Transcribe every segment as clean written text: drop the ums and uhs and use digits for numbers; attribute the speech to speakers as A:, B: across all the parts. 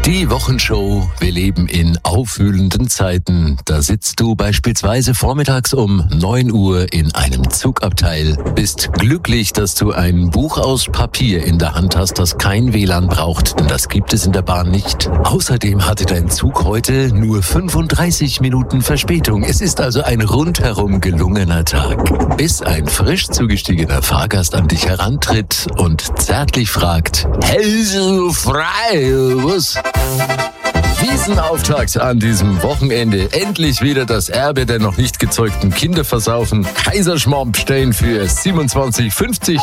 A: Die Wochenshow. Wir leben in aufwühlenden Zeiten. Da sitzt du beispielsweise vormittags um 9 Uhr in einem Zugabteil. Bist glücklich, dass du ein Buch aus Papier in der Hand hast, das kein WLAN braucht, denn das gibt es in der Bahn nicht. Außerdem hatte dein Zug heute nur 35 Minuten Verspätung. Es ist also ein rundherum gelungener Tag. Bis ein frisch zugestiegener Fahrgast an dich herantritt und zärtlich fragt: Hälse frei, was? Wiesenauftakt an diesem Wochenende. Endlich wieder das Erbe der noch nicht gezeugten Kinder versaufen. Kaiserschmarrn stellen für 27,50.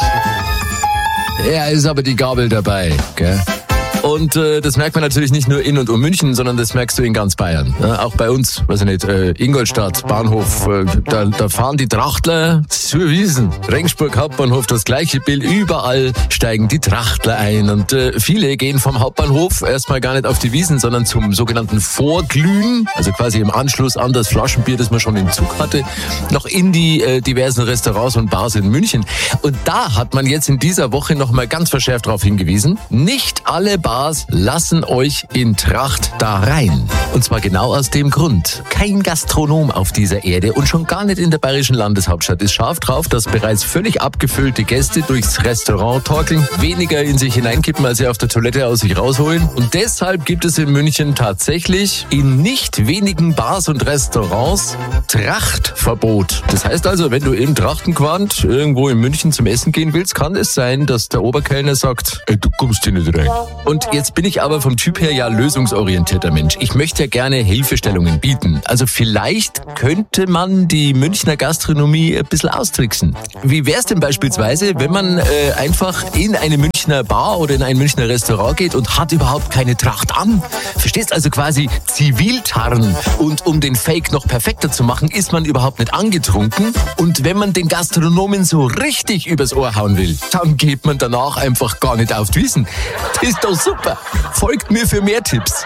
A: Ja, ist aber die Gabel dabei, gell? Und das merkt man natürlich nicht nur in und um München, sondern das merkst du in ganz Bayern. Ja, auch bei uns, weiß ich nicht, Ingolstadt, Bahnhof, da fahren die Trachtler zur Wiesn. Regensburg Hauptbahnhof, das gleiche Bild. Überall steigen die Trachtler ein. Und viele gehen vom Hauptbahnhof erstmal gar nicht auf die Wiesn, sondern zum sogenannten Vorglühen, also quasi im Anschluss an das Flaschenbier, das man schon im Zug hatte, noch in die diversen Restaurants und Bars in München. Und da hat man jetzt in dieser Woche nochmal ganz verschärft darauf hingewiesen: Nicht alle Bars lassen euch in Tracht da rein. Und zwar genau aus dem Grund: Kein Gastronom auf dieser Erde und schon gar nicht in der bayerischen Landeshauptstadt ist scharf drauf, dass bereits völlig abgefüllte Gäste durchs Restaurant torkeln, weniger in sich hineinkippen, als sie auf der Toilette aus sich rausholen. Und deshalb gibt es in München tatsächlich in nicht wenigen Bars und Restaurants Trachtverbot. Das heißt also, wenn du im Trachtenquant irgendwo in München zum Essen gehen willst, kann es sein, dass der Oberkellner sagt: Du kommst hier nicht rein. Und jetzt bin ich aber vom Typ her ja lösungsorientierter Mensch. Ich möchte ja gerne Hilfestellungen bieten. Also vielleicht könnte man die Münchner Gastronomie ein bisschen austricksen. Wie wär's denn beispielsweise, wenn man einfach in eine Münchner Bar oder in ein Münchner Restaurant geht und hat überhaupt keine Tracht an? Verstehst also quasi Ziviltarn. Und um den Fake noch perfekter zu machen, ist man überhaupt nicht angetrunken. Und wenn man den Gastronomen so richtig übers Ohr hauen will, dann geht man danach einfach gar nicht auf die Wiesn. Das ist doch super. Folgt mir für mehr Tipps.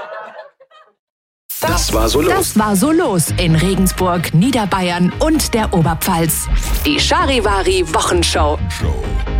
B: Das war so los.
C: Das war so los in Regensburg, Niederbayern und der Oberpfalz. Die Charivari Wochenshow.